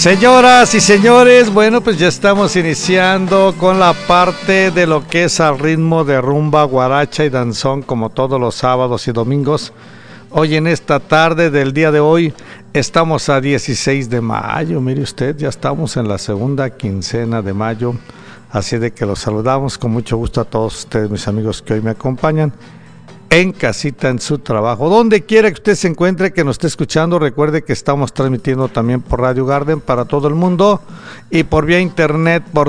Señoras y señores, bueno, pues ya estamos iniciando con la parte de lo que es al ritmo de rumba, guaracha y danzón, como todos los sábados y domingos. Hoy en esta tarde del día de hoy estamos a 16 de mayo, mire usted, ya estamos en la segunda quincena de mayo, así de que los saludamos con mucho gusto a todos ustedes, mis amigos que hoy me acompañan en casita, en su trabajo, donde quiera que usted se encuentre, que nos esté escuchando. Recuerde que estamos transmitiendo también por Radio Garden para todo el mundo y por vía internet por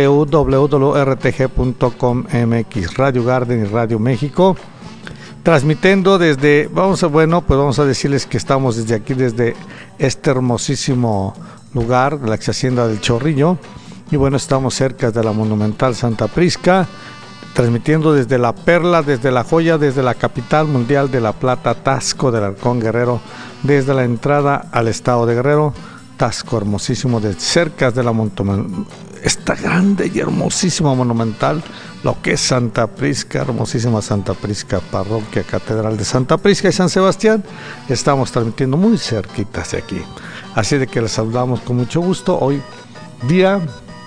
www.rtg.com.mx, Radio Garden y Radio México, transmitiendo desde, vamos a decirles que estamos desde aquí, desde este hermosísimo lugar, la ex hacienda del Chorrillo, y bueno, estamos cerca de la Monumental Santa Prisca, transmitiendo desde la perla, desde la joya, desde la capital mundial de la plata, Taxco del Halcón Guerrero, desde la entrada al estado de Guerrero, Taxco hermosísimo, de cerca de la esta grande y hermosísima monumental, lo que es Santa Prisca, hermosísima Santa Prisca, parroquia catedral de Santa Prisca y San Sebastián. Estamos transmitiendo muy cerquitas de aquí, así de que les saludamos con mucho gusto. Hoy día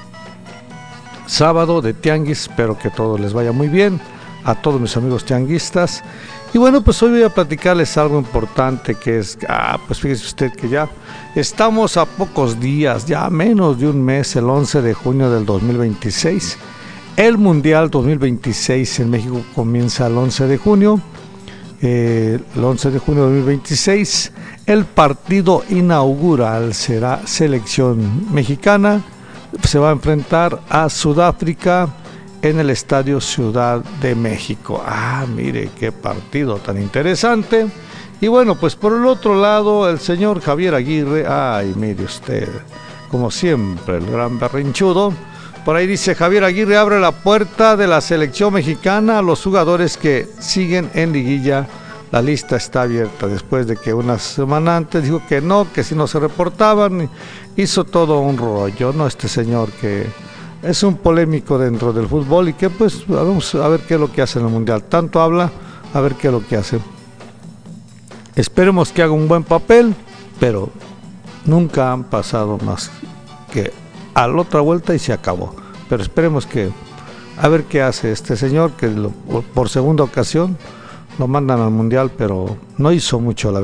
sábado de tianguis, espero que todo les vaya muy bien a todos mis amigos tianguistas. Y bueno, pues hoy voy a platicarles algo importante, que es, pues fíjese usted que ya estamos a pocos días, ya menos de un mes, el 11 de junio del 2026. El Mundial 2026 en México comienza el 11 de junio. El 11 de junio de 2026, el partido inaugural será selección mexicana. Se va a enfrentar a Sudáfrica en el Estadio Ciudad de México. Mire qué partido tan interesante. Y bueno, pues por el otro lado, el señor Javier Aguirre, mire usted, como siempre, el gran berrinchudo. Por ahí dice: Javier Aguirre abre la puerta de la selección mexicana a los jugadores que siguen en liguilla. La lista está abierta, después de que una semana antes dijo que no, que si no se reportaban, hizo todo un rollo, ¿no? Este señor que es un polémico dentro del fútbol y que pues vamos a ver qué es lo que hace en el Mundial. Tanto habla, a ver qué es lo que hace. Esperemos que haga un buen papel, pero nunca han pasado más que a la otra vuelta y se acabó. Pero esperemos que, a ver qué hace este señor, que por segunda ocasión lo mandan al Mundial, pero no hizo mucho la